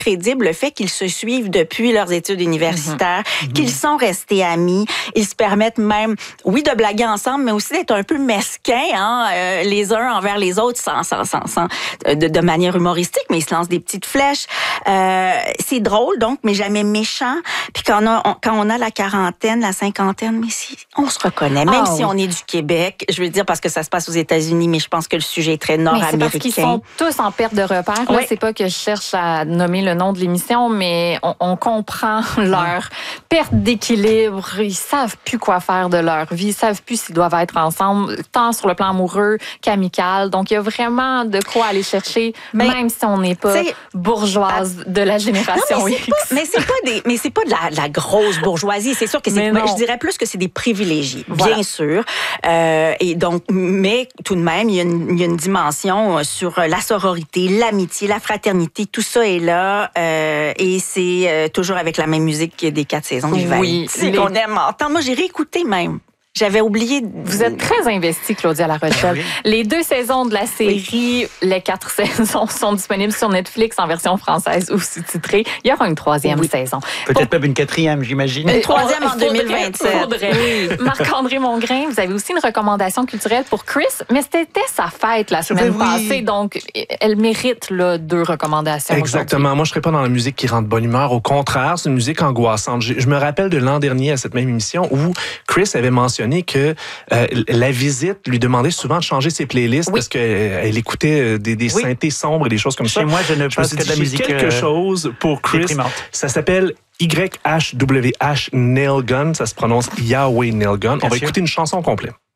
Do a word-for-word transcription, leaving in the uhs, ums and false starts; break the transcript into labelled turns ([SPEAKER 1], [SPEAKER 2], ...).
[SPEAKER 1] crédible le fait qu'ils se suivent depuis leurs études universitaires,
[SPEAKER 2] Mm-hmm.
[SPEAKER 1] qu'ils sont restés amis. Ils se permettent même, oui, de blaguer ensemble, mais aussi d'être un peu mesquins, hein, euh, les uns envers les autres, sans, sans, sans, sans de, de manière humoristique, mais ils se lancent des petites flèches. Euh, c'est drôle, donc, mais jamais méchant. Puis quand on a, on, quand on a la quarantaine, la cinquantaine, mais si on se reconnaît, même
[SPEAKER 2] ah,
[SPEAKER 1] si
[SPEAKER 2] oui.
[SPEAKER 1] on est du Québec, je veux dire parce que ça se passe aux États-Unis, mais je pense que le sujet est très nord-américain.
[SPEAKER 2] Mais c'est parce qu'ils sont tous en perte de repères.
[SPEAKER 1] Oui.
[SPEAKER 2] C'est pas que je cherche à nommer le nom de l'émission, mais on, on comprend leur perte d'équilibre. Ils savent plus quoi faire de leur vie. Ils savent plus s'ils doivent être ensemble, tant sur le plan amoureux qu'amical. Donc, il y a vraiment de quoi aller chercher,
[SPEAKER 1] mais,
[SPEAKER 2] même si on n'est pas bourgeoise de la génération
[SPEAKER 1] non, mais
[SPEAKER 2] X.
[SPEAKER 1] C'est pas, mais c'est pas des, mais c'est pas de la, de la grosse bourgeoisie. C'est sûr que c'est,
[SPEAKER 2] mais
[SPEAKER 1] je dirais plus que c'est des privilégiés,
[SPEAKER 2] voilà.
[SPEAKER 1] bien sûr. Euh, et donc, mais tout de même, il y a une, il y a une dimension sur la sororité, l'amitié, la fraternité. Tout ça est là, euh, et c'est euh, toujours avec la même musique des quatre saisons du Vivaldi.
[SPEAKER 2] Oui,
[SPEAKER 1] c'est les... qu'on aime entendre. Moi, j'ai réécouté même. J'avais oublié. De...
[SPEAKER 2] Vous êtes très investie, Claudia La Rochelle. Oui. Les deux saisons de la série, oui. les quatre saisons sont disponibles sur Netflix en version française ou sous-titrée. Il y aura une troisième oui. saison.
[SPEAKER 3] Peut-être Pour... même une quatrième, j'imagine.
[SPEAKER 1] Une troisième en deux mille vingt-sept.
[SPEAKER 2] Oui. Marc-André Mongrain, vous avez aussi une recommandation culturelle pour Chris, mais c'était sa fête la semaine oui. passée, donc elle mérite là, deux recommandations.
[SPEAKER 4] Exactement. Moi, je ne serais pas dans la musique qui rend de bonne humeur. Au contraire, c'est une musique angoissante. Je, je me rappelle de l'an dernier à cette même émission où Chris avait mentionné que euh, la visite lui demandait souvent de changer ses playlists oui. parce qu'elle euh, écoutait des, des oui. synthés sombres et des choses comme
[SPEAKER 3] Chez
[SPEAKER 4] ça.
[SPEAKER 3] moi, je ne passe que de la musique
[SPEAKER 4] quelque euh, chose pour Chris.
[SPEAKER 3] Déprimante.
[SPEAKER 4] Ça s'appelle Y H W H Nail Gun. Ça se prononce Yahweh Nail Gun. On va écouter une chanson complète.